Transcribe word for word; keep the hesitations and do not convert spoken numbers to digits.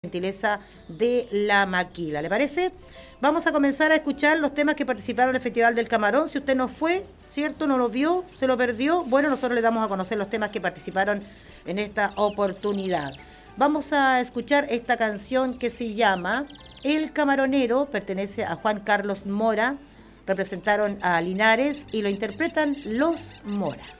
gentileza de La Maquila. ¿Le parece? Vamos a comenzar a escuchar los temas que participaron en el Festival del Camarón. Si usted no fue, ¿cierto? No lo vio, se lo perdió. Bueno, nosotros le damos a conocer los temas que participaron en esta oportunidad. Vamos a escuchar esta canción que se llama El Camaronero, pertenece a Juan Carlos Mora, representaron a Linares y lo interpretan Los Mora.